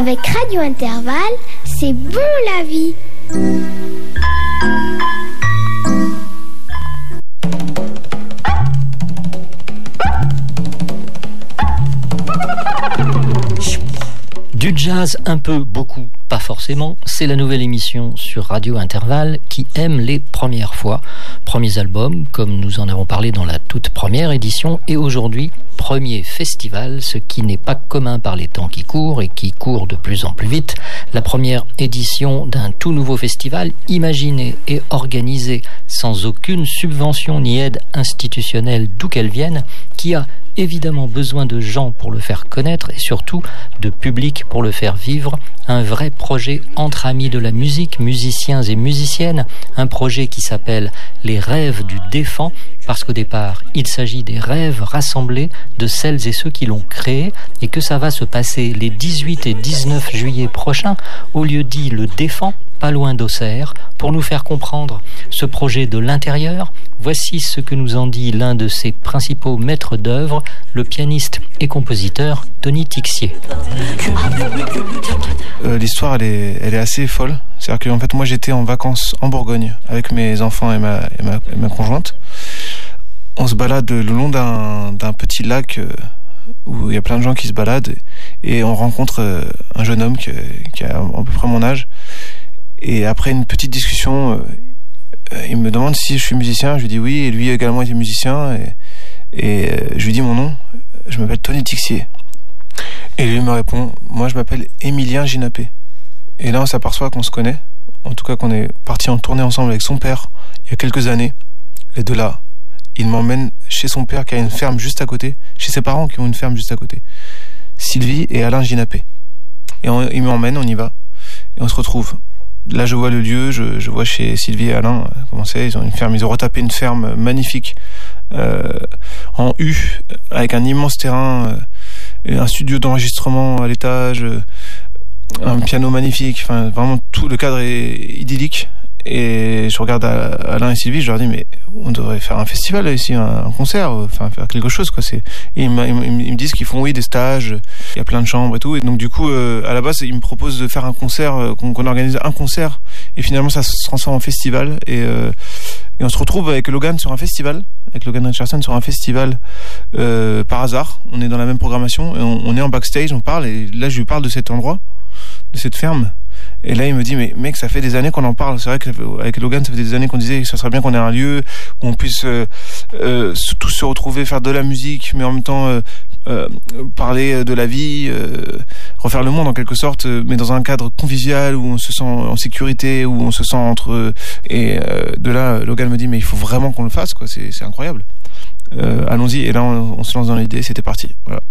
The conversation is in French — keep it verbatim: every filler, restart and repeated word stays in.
Avec Radio Intervalle, c'est bon la vie. Du jazz un peu, beaucoup, pas forcément, c'est la nouvelle émission sur Radio Intervalle qui aime les premières fois. Premiers albums, comme nous en avons parlé dans la toute première édition, et aujourd'hui, premier festival, ce qui n'est pas commun par les temps qui courent et qui courent de plus en plus vite. La première édition d'un tout nouveau festival imaginé et organisé sans aucune subvention ni aide institutionnelle d'où qu'elle vienne, qui a évidemment besoin de gens pour le faire connaître et surtout de public pour le faire vivre. Un vrai projet entre amis de la musique, musiciens et musiciennes. Un projet qui s'appelle Les Rêves du Défend, parce qu'au départ, il s'agit des rêves rassemblés de celles et ceux qui l'ont créé, et que ça va se passer les dix-huit et dix-neuf juillet prochains au lieu dit Le Défend, pas loin d'Auxerre. Pour nous faire comprendre ce projet de l'intérieur, voici ce que nous en dit l'un de ses principaux maîtres d'œuvre, le pianiste et compositeur Tony Tixier. Euh, l'histoire, elle est, elle est assez folle. C'est-à-dire qu'en fait, moi, j'étais en vacances en Bourgogne avec mes enfants et ma, et ma, et ma conjointe. On se balade le long d'un, d'un petit lac euh, où il y a plein de gens qui se baladent et, et on rencontre euh, un jeune homme qui, qui a à peu près mon âge. Et après une petite discussion, euh, il me demande si je suis musicien. Je lui dis oui, et lui également était musicien. Et, et euh, je lui dis mon nom. Je m'appelle Tony Tixier. Et lui me répond, moi je m'appelle Émilien Ginapé. Et là on s'aperçoit qu'on se connaît. En tout cas qu'on est parti en tournée ensemble avec son père il y a quelques années. Et de là, il m'emmène chez son père qui a une ferme juste à côté, chez ses parents qui ont une ferme juste à côté. Sylvie et Alain Ginapé. Et on, il m'emmène, on y va. Et on se retrouve. Là, je vois le lieu, je, je vois chez Sylvie et Alain comment c'est. Ils ont une ferme, ils ont retapé une ferme magnifique euh, en U, avec un immense terrain, euh, un studio d'enregistrement à l'étage, euh, un piano magnifique. Enfin, vraiment tout le cadre est idyllique. Et je regarde Alain et Sylvie, je leur dis mais on devrait faire un festival là, ici, un, un concert, enfin faire quelque chose quoi. C'est et ils, ils, ils me disent qu'ils font oui des stages, il y a plein de chambres et tout. Et donc du coup euh, à la base ils me proposent de faire un concert, euh, qu'on, qu'on organise un concert et finalement ça se transforme en festival et, euh, et on se retrouve avec Logan sur un festival, avec Logan Richardson sur un festival euh, par hasard. On est dans la même programmation et on, on est en backstage, on parle et là je lui parle de cet endroit, de cette ferme. Et là, il me dit, mais mec, ça fait des années qu'on en parle. C'est vrai qu'avec Logan, ça fait des années qu'on disait que ça serait bien qu'on ait un lieu où on puisse euh, euh, tous se retrouver, faire de la musique, mais en même temps euh, euh, parler de la vie, euh, refaire le monde en quelque sorte, mais dans un cadre convivial où on se sent en sécurité, où on se sent entre eux. Et euh, de là, Logan me dit, mais il faut vraiment qu'on le fasse, quoi. C'est, c'est incroyable. Euh, allons-y. Et là, on, on se lance dans l'idée. C'était parti. Voilà.